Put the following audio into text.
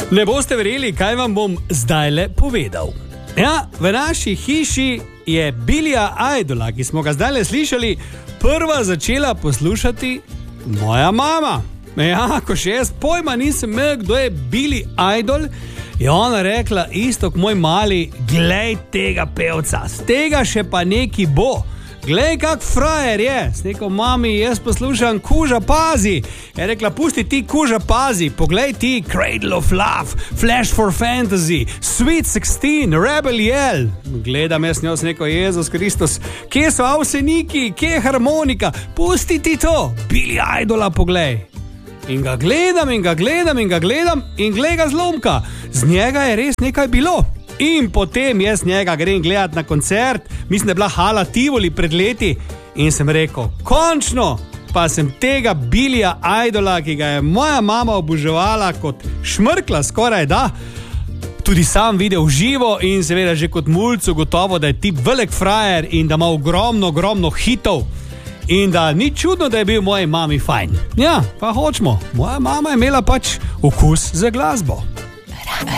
Ne boste verjeli, kaj vam bom zdajle povedal. Ja, v naši hiši je Billya Idola, ki smo ga zdajle slišali, prva začela poslušati moja mama. Ja, ko še jaz pojma nisem imel, kdo je Billy Idol, je ona rekla isto kot moj mali: glej tega pevca, z tega še pa neki bo. Glej, kak frajer je. S neko mami, jaz poslušam Kuža Pazi. Je rekla: pusti ti Kuža Pazi, poglej ti Cradle of Love, Flash for Fantasy, Sweet 16, Rebel Yell. Gledam jaz njo, s neko: Jezus Kristus, kje so avseniki, kje je harmonika, pusti ti to, Billy Idola poglej. In ga gledam in glej ga zlomka, z njega je res nekaj bilo. In potem jaz njega grem gledat na koncert, mislim, da je bila Hala Tivoli pred leti, in sem rekel: končno pa sem tega Billyja Idola, ki ga je moja mama oboževala kot šmrkla skoraj da, tudi sam videl v živo in seveda že kot mulcu gotovo, da je tip velik frajer in da ima ogromno hitov. In da ni čudno, da je bil moji mami fajn. Ja, pa hočemo, moja mama je imela pač okus za glasbo.